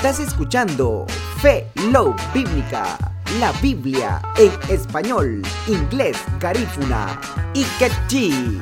Estás escuchando Fe Love Bíblica, la Biblia en español, inglés, garífuna y quechí.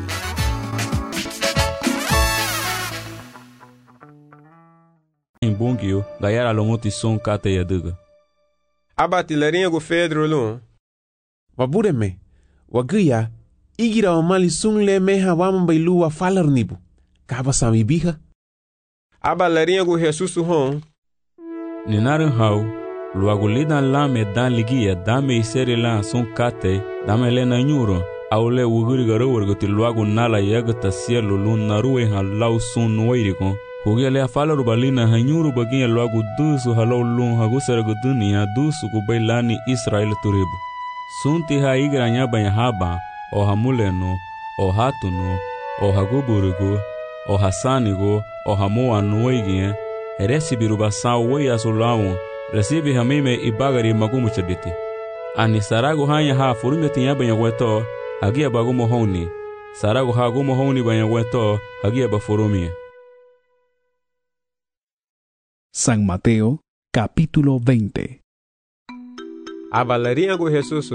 Em bungio, gayara lomoti son kate ya duga. Abati larinha go Pedro lo. Wabureme, waguya, igira wa mali sungle meha wama bailu wa falar nibu. Kaba sami biha. Aba larinha go Jesus hon. Ninarin hau, luago lidan lame dan ligia dame isere la son kate, dame lena nyuro, aule wuguri garawar ti luago nala yagata cielo lun naruwe halau sun noiriko. Hugele afala rubalina hanyuru bagia luago dusu halau lun hagusera go dunia dusu go bailani Israel turibu. Sunti ha igra nyaba haba, o hamuleno, o hatuno, o haguburigo, o hasanigo, o hamoa noigien, recibe basa wei asulawo, recibe hamime ibagari magumu chaditi. Ani sarago hanya ha furume tinya banya weto, hagia bagumo honi. Sarago ha gumo honi banya weto, hagia bafurumie. San Mateo, capítulo 20. Aba larinha go Jesus.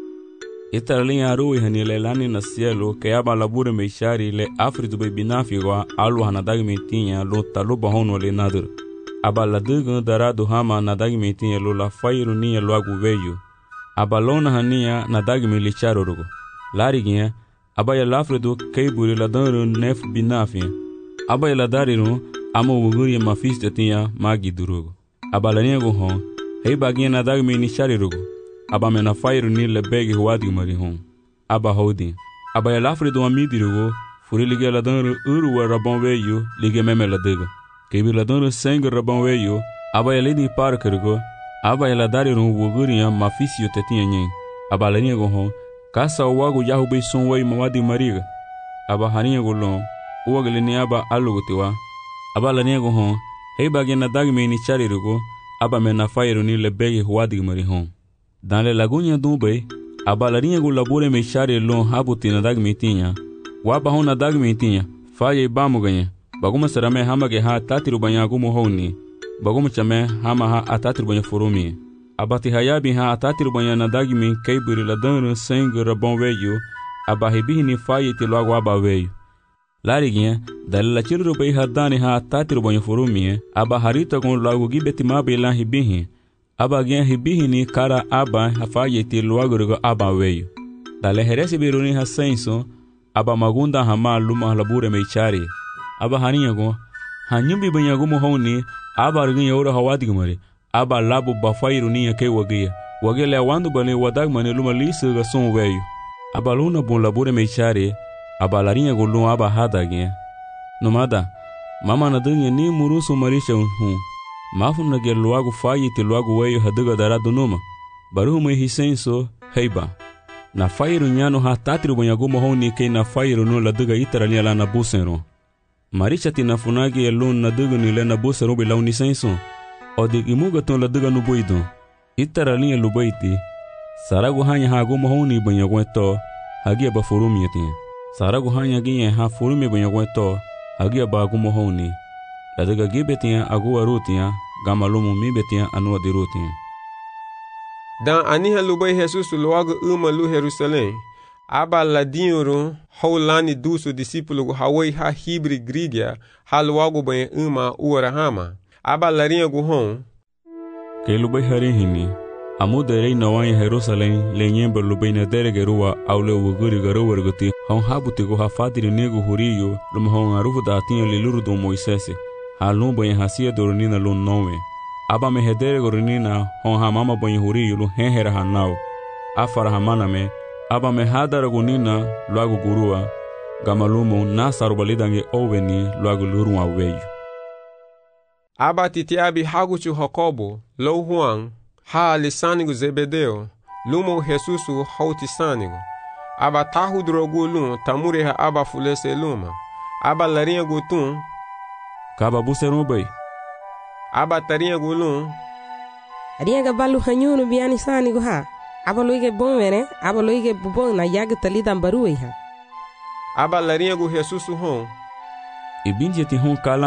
Ita linha arui hanile lani na cielo que aba labure meishari le afritu be binafigwa alu hanadag metinha lo taluba hono le nadur. Aba ladugu daradu hama nadag metinha lo la fairu niya lo agu veio. Aba lona hania nadag me licharo rugo. Lariginha aba ya lafridu keiburi la danru nef binafia. Aba ya ladariru amo wuguri mafiste tinha magi durugo. Aba laninha go hon hei baginha nadag me nishari rugo. Aba mena fairu ni le begi huadi mari hon. Aba hodi. Aba ya lafri do amidi rugo. Furi lige la danru uru wa rabon veyo lige meme la dega. Kebi la danru sengu rabon veyo. Aba ya lidi park rugo. Aba ya la dari ru wuguri ya mafisio tetinha nyen. Aba la niya go hon. Kasa wagu yahu be son wei mawadi mariga. Aba haniya go lon. Uwagele ni aba alugo tiwa. Aba la niya go hon. Hei bagi na dagme ni chari rugo. Aba mena fairu ni le begi huadi mari hon. Dans les lagunes d'Umbe, a balarinha go labore me chare lon habutina dag metinha. Waba hona dag metinha, faye bamu ganha. Baguma serame hama ge ha tatiru banya gumo honi. Baguma chame hama ha atatiru banya forumi. Abati hayabi ha atatiru banya na dag me keiburi la danru sengu rabon veyo. Abahibi ni faye ti logo aba veyo. Lariguinha, dalila chiru bei hadani ha atatiru banya forumi. Abaharita con logo gibeti mabe lan hibihi. Aba gen hibihi ni kara aba hafaye ti luagurigo aba veio. Dale heresi biruni hasenso, aba magunda hama luma labure meichari. Aba haninyago, hanyumbi banyagumo honi, aba ruginya ora hawadigumari. Aba labo bafairu niya ke wagia. Wagele awandu bane wadagmane luma lisu ga son veio. Aba luna bon labure meichari, aba larinha go luma aba hadaginha. Nomada, mama nadunha ni murusu marisha unhu. Mafu na ge luago faye te luago weio haduga darado numa. Baruhu me hisenso, heiba. Na fairu nyano ha tatiru banyagumo honi ke na fairu no la duga itaralia la na busenro. Marisha ti na funagi elun na duga ni le na busenro be la unisenso. O de imuga ton la duga nuboido. Itaralia lubaiti. Sarago hanya ha gumo honi banyagweto, hagia ba furumi atin. Sarago hanya ginye ha furumi banyagweto, hagia ba gumo honi. La duga gibetia agua rutia, gamalumu mibetia anua de rutia. Dan aniha lubai Jesus logo uma lu Jerusalém. Aba ladinho haulani duso discípulo hawai ha hibri grigia, ha logo bem uma uara hama. Aba larinha go hon. Que lubai harihini. Amuderei na wanya Jerusalém, lenyemba lubai na deregerua, aule wuguri garowerguti, hon habutigo ha fadiri nego huriyo, luma hon arufu da atinha liluru do Moisese. Halum banha hasia dornina lun nowe. Aba me hedere gornina hon hamama banha huriyo lu henhera hanau. Afara hamana me, aba me hadara gonina luago gurua. Gamalumo nasaru balidange oveni luago lurua weyo. Aba titiabi haguchu Jacobo, lo Juan, ha lisanigo Zebedeo, lumo Jesusu hauti sanigo. Aba tahu drogu lum tamure ha aba fulese luma. Aba larinha gutun. Kaba buseru bay. Aba tarinha gulun. Arinha gabalu hanyunu biani sani go ha. Aba loige bon vene, aba loige bubon na yaga talida baruiha. Aba larinha go Jesus hon. E binje ti hon kala